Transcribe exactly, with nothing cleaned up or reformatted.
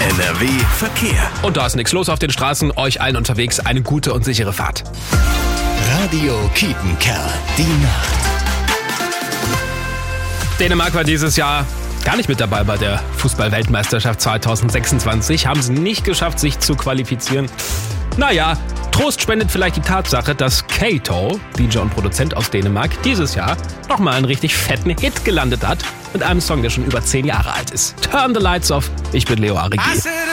N R W Verkehr. Und da ist nichts los auf den Straßen. Euch allen unterwegs eine gute und sichere Fahrt. Radio Kiepenkerl, die Nacht. Dänemark war dieses Jahr gar nicht mit dabei bei der Fußball-Weltmeisterschaft zwanzig sechsundzwanzig. Haben sie nicht geschafft, sich zu qualifizieren. Naja, Trost spendet vielleicht die Tatsache, dass Kato, D J und Produzent aus Dänemark, dieses Jahr nochmal einen richtig fetten Hit gelandet hat mit einem Song, der schon über zehn Jahre alt ist. Turn the Lights Off. Ich bin Leo Arigi.